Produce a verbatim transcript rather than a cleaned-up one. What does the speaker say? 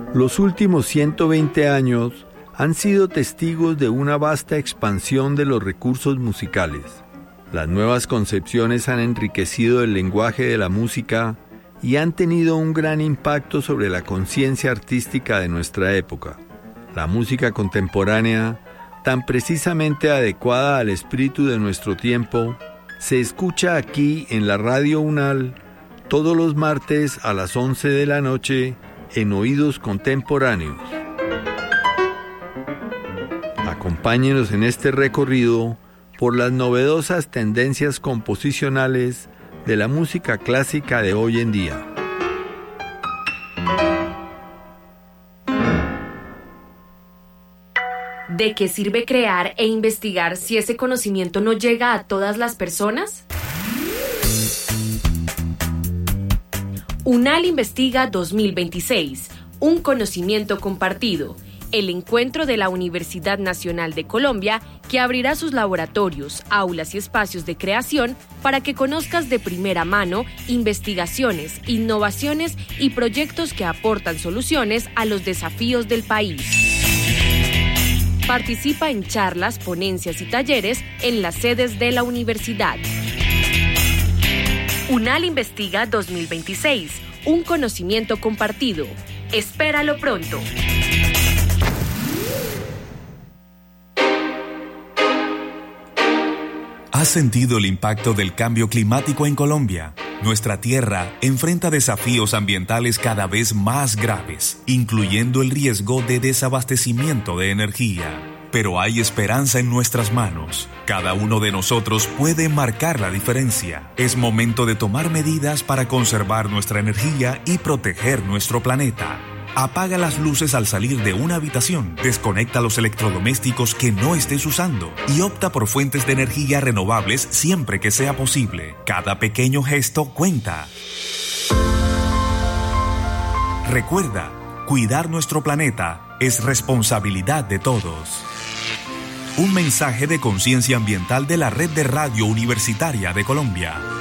Los últimos ciento veinte años han sido testigos de una vasta expansión de los recursos musicales. Las nuevas concepciones han enriquecido el lenguaje de la música y han tenido un gran impacto sobre la conciencia artística de nuestra época. La música contemporánea, tan precisamente adecuada al espíritu de nuestro tiempo, se escucha aquí en la Radio UNAL todos los martes a las once de la noche en Oídos Contemporáneos. Acompáñenos en este recorrido por las novedosas tendencias composicionales de la música clásica de hoy en día. ¿De qué sirve crear e investigar si ese conocimiento no llega a todas las personas? UNAL Investiga dos mil veintiséis, un conocimiento compartido. El encuentro de la Universidad Nacional de Colombia que abrirá sus laboratorios, aulas y espacios de creación para que conozcas de primera mano investigaciones, innovaciones y proyectos que aportan soluciones a los desafíos del país. Participa en charlas, ponencias y talleres en las sedes de la universidad. UNAL Investiga dos mil veintiséis, un conocimiento compartido. Espéralo pronto. ¿Has sentido el impacto del cambio climático en Colombia? Nuestra tierra enfrenta desafíos ambientales cada vez más graves, incluyendo el riesgo de desabastecimiento de energía. Pero hay esperanza en nuestras manos. Cada uno de nosotros puede marcar la diferencia. Es momento de tomar medidas para conservar nuestra energía y proteger nuestro planeta. Apaga las luces al salir de una habitación, desconecta los electrodomésticos que no estés usando y opta por fuentes de energía renovables siempre que sea posible. Cada pequeño gesto cuenta. Recuerda, cuidar nuestro planeta es responsabilidad de todos. Un mensaje de conciencia ambiental de la Red de Radio Universitaria de Colombia.